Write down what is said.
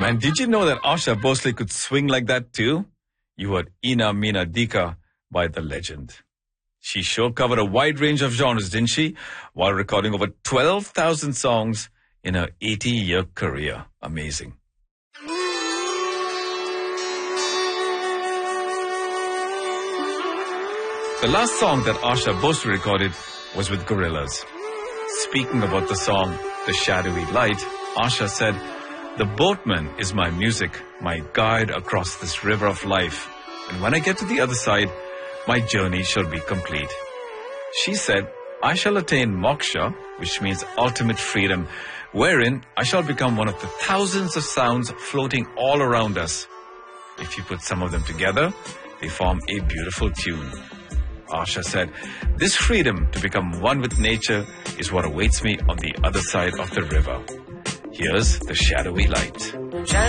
Man, did you know that Asha Bhosle could swing like that too? You heard Ina Meena Dika by the legend. She sure covered a wide range of genres, didn't she? While recording over 12,000 songs in her 80-year career. Amazing. The last song that Asha Bhosle recorded was with Gorillaz. Speaking about the song, The Shadowy Light, Asha said, "The boatman is my music, my guide across this river of life. And when I get to the other side, my journey shall be complete." She said, "I shall attain moksha, which means ultimate freedom, wherein I shall become one of the thousands of sounds floating all around us. If you put some of them together, they form a beautiful tune." Asha said, "This freedom to become one with nature is what awaits me on the other side of the river." Here's The Shadowy Light.